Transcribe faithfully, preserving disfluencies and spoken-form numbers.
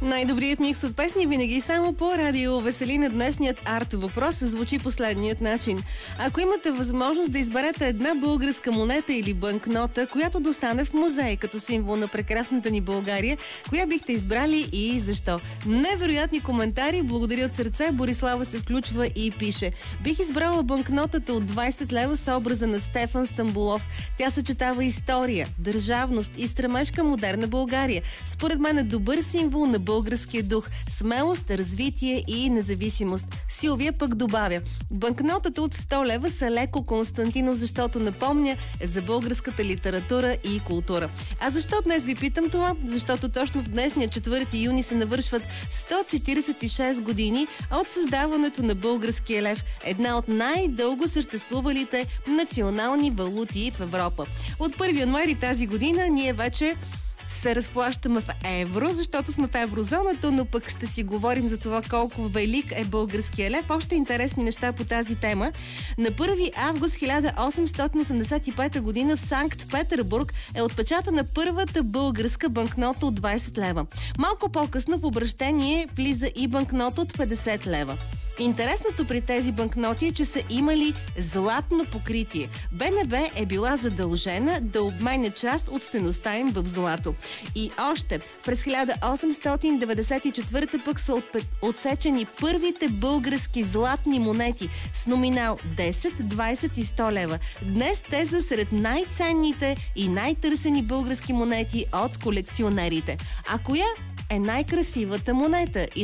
Най-добрият микс от песни винаги само по радио Веселина. Днешният арт въпрос звучи последният начин. Ако имате възможност да изберете една българска монета или банкнота, която да остане в музей като символ на прекрасната ни България, коя бихте избрали и защо? Невероятни коментари. Благодаря от сърце. Борислава се включва и пише: бих избрала банкнотата от двайсет лева с образа на Стефан Стамболов. Тя съчетава история, държавност и стремеж към модерна България. Според мен е добър символ на българския дух, смелост, развитие и независимост. Силвия пък добавя: банкнотата от сто лева са леко Константинов, защото напомня за българската литература и култура. А защо днес ви питам това? Защото точно в днешния четвърти юни се навършват сто четирийсет и шест години от създаването на българския лев, една от най-дълго съществувалите национални валути в Европа. От първи януари тази година ние вече се разплащаме в евро, защото сме в еврозоната, но пък ще си говорим за това колко велик е българския лев. Още интересни неща по тази тема. На първи август хиляда осемстотин осемдесет и пета година в Санкт-Петербург е отпечатана първата българска банкнота от двайсет лева. Малко по-късно в обращение влиза и банкнота от петдесет лева. Интересното при тези банкноти е, че са имали златно покритие. БНБ е била задължена да обменя част от стойността им в злато. И още през хиляда осемстотин деветдесет и четвърта пък са отсечени първите български златни монети с номинал десет, двайсет и сто лева. Днес те са сред най-ценните и най-търсени български монети от колекционерите. А коя е най-красивата монета? И